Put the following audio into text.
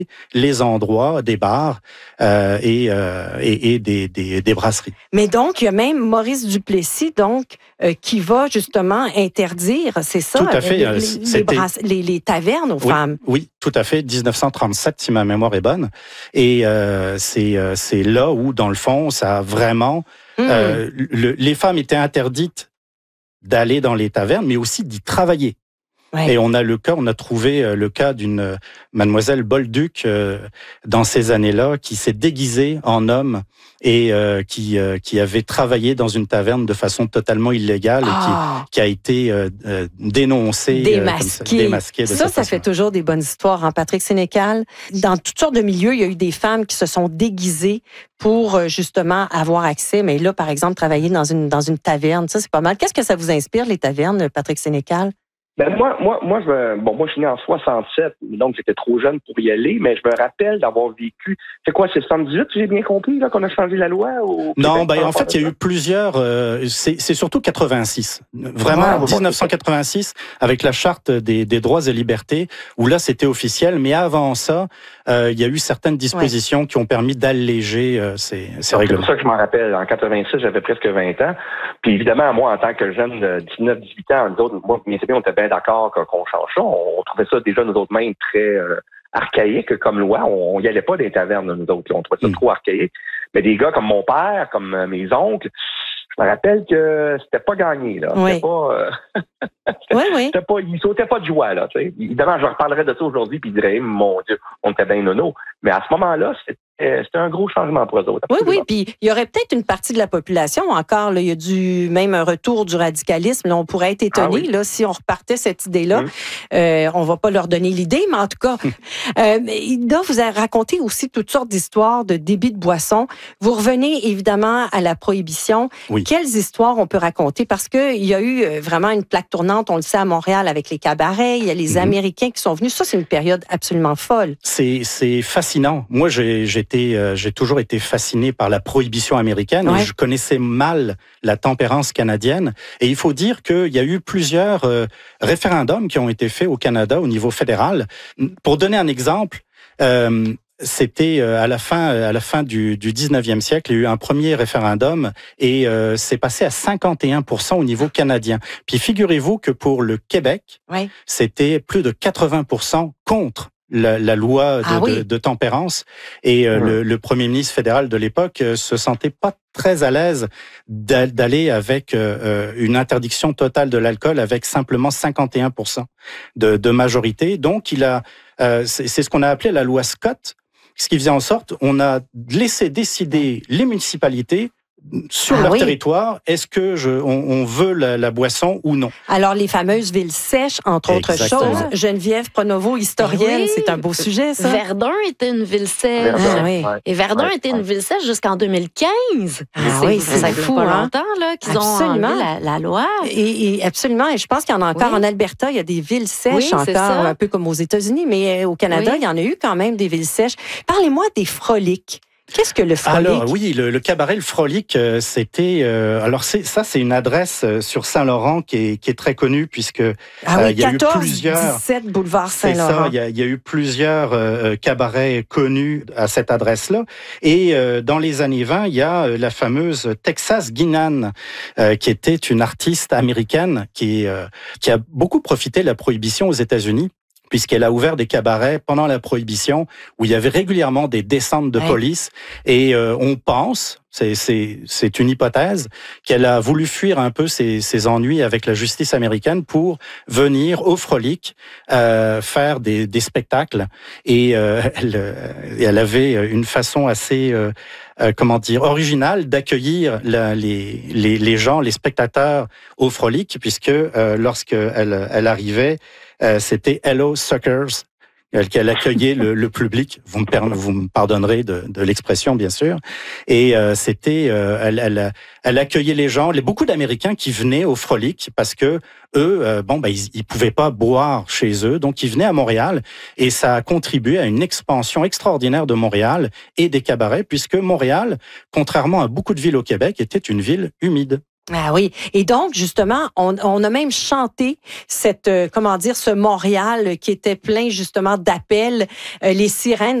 les endroits des bars et des brasseries. Mais donc, il y a même Maurice Duplessis, donc, qui va justement interdire, c'est ça? Tout à fait. Les tavernes aux femmes. Oui, tout à fait. 1937, si ma mémoire est bonne. Et c'est là où, dans le fond, ça a vraiment... les femmes étaient interdites d'aller dans les tavernes, mais aussi d'y travailler. Ouais. Et on a trouvé le cas d'une mademoiselle Bolduc dans ces années-là qui s'est déguisée en homme et qui avait travaillé dans une taverne de façon totalement illégale et qui a été dénoncée, démasquée. Ça fait toujours des bonnes histoires, hein, Patrick Sénécal. Dans toutes sortes de milieux, il y a eu des femmes qui se sont déguisées pour justement avoir accès. Mais là, par exemple, travailler dans une taverne, ça c'est pas mal. Qu'est-ce que ça vous inspire, les tavernes, Patrick Sénécal? Ben moi, je suis né en 67, donc j'étais trop jeune pour y aller, mais je me rappelle d'avoir vécu. C'est quoi, c'est 78, j'ai bien compris, là, qu'on a changé la loi? Non, en fait, il y a eu plusieurs. C'est surtout 86. Vraiment, 1986, avec la charte des droits et libertés, où là, c'était officiel. Mais avant ça, il y a eu certaines dispositions qui ont permis d'alléger ces règlements. C'est pour ça que je m'en rappelle. En 86, j'avais presque 20 ans. Puis évidemment, moi, en tant que jeune de 19-18 ans, nous autres, moi, bien sûr, on était bien d'accord qu'on change ça. On trouvait ça déjà, nous autres, même très archaïque comme loi. On y allait pas des tavernes, nous autres. On trouvait ça trop archaïque. Mais des gars comme mon père, comme mes oncles, je me rappelle que c'était pas gagné, là. Oui. C'était pas... Ils sautaient pas de joie, là, tu sais. Évidemment, je leur parlerais de ça aujourd'hui, puis ils diraient, mon Dieu, on était bien nono. Mais à ce moment-là, c'était un gros changement pour eux autres. Absolument. Oui, puis il y aurait peut-être une partie de la population encore, là, il y a même un retour du radicalisme. Là, on pourrait être étonné là, si on repartait cette idée-là. On va pas leur donner l'idée, mais en tout cas, là, vous avez raconté aussi toutes sortes d'histoires de débit de boissons. Vous revenez évidemment à la prohibition. Oui. Quelles histoires on peut raconter? Parce qu'il y a eu vraiment une plaque tournante, on le sait, à Montréal avec les cabarets. Il y a les Américains qui sont venus. Ça, c'est une période absolument folle. C'est fascinant. Moi, j'ai toujours été fasciné par la prohibition américaine et je connaissais mal la tempérance canadienne. Et il faut dire qu'il y a eu plusieurs référendums qui ont été faits au Canada au niveau fédéral. Pour donner un exemple, c'était à la fin du 19e siècle, il y a eu un premier référendum et c'est passé à 51% au niveau canadien. Puis figurez-vous que pour le Québec, c'était plus de 80% contre la loi de tempérance et le premier ministre fédéral de l'époque se sentait pas très à l'aise d'aller avec une interdiction totale de l'alcool avec simplement 51% de majorité. Donc c'est ce qu'on a appelé la loi Scott, ce qui faisait en sorte on a laissé décider les municipalités sur leur territoire, est-ce que on veut la boisson ou non? Alors, les fameuses villes sèches, entre autres choses. Geneviève Pronovo, historienne, c'est un beau sujet, ça. Verdun était une ville sèche. Et Verdun était une ville sèche jusqu'en 2015. C'est fou, longtemps là, qu'ils ont enlevé la loi. Et absolument. Et je pense qu'il y en a encore en Alberta. Il y a des villes sèches encore, un peu comme aux États-Unis. Mais au Canada, il y en a eu quand même des villes sèches. Parlez-moi des froliques. Qu'est-ce que le Frolic? Alors oui, le cabaret Le Frolic, c'était... c'est une adresse sur Saint-Laurent qui est très connue puisque il y a eu plusieurs... 17 boulevard Saint-Laurent. C'est ça, il y a eu plusieurs cabarets connus à cette adresse-là. Et dans les années 20, il y a la fameuse Texas Guinan, qui était une artiste américaine qui a beaucoup profité de la prohibition aux États-Unis, puisqu'elle a ouvert des cabarets pendant la Prohibition où il y avait régulièrement des descentes de police et on pense, c'est une hypothèse, qu'elle a voulu fuir un peu ses ennuis avec la justice américaine pour venir au Frolic faire des spectacles et elle avait une façon assez originale d'accueillir les gens, les spectateurs au Frolic, puisque lorsque elle arrivait, c'était Hello Suckers qu'elle accueillait le public. Vous me pardonnerez de l'expression, bien sûr. Et c'était, elle accueillait les gens, beaucoup d'Américains qui venaient au Frolic parce que eux, ils pouvaient pas boire chez eux, donc ils venaient à Montréal et ça a contribué à une expansion extraordinaire de Montréal et des cabarets, puisque Montréal, contrairement à beaucoup de villes au Québec, était une ville humide. Ah oui. Et donc, justement, on a même chanté ce Montréal qui était plein, justement, d'appels, les sirènes